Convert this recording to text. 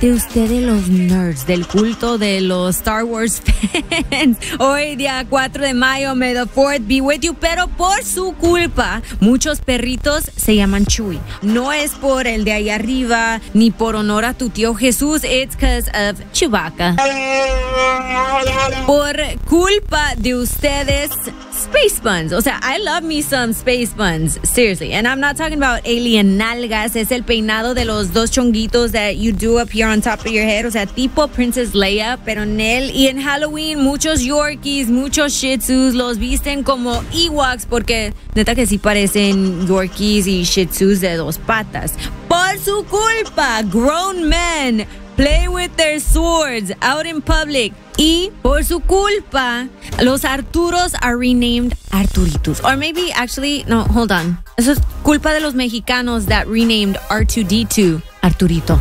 de ustedes los nerds del culto de los Star Wars fans. Hoy día 4 de mayo, may the 4th be with you, pero por su culpa, muchos perritos se llaman Chewie. No es por el de ahí arriba, ni por honor a tu tío Jesús, it's because of Chewbacca. Por culpa de ustedes, space buns. O sea, I love me some space buns. Seriously. And I'm not talking about alien nalgas. Es el peinado de los dos chonguitos that you do up here on top of your head. O sea, tipo Princess Leia, pero en él. Y en Halloween, muchos Yorkies, muchos Shih Tzus los visten como Ewoks porque neta que sí parecen Yorkies y Shih Tzus de dos patas. Por su culpa, grown men play with their swords out in public. Y por su culpa, los Arturos are renamed Arturitos. Or maybe actually, no, hold on. Eso es culpa de los mexicanos that renamed R2D2 Arturito.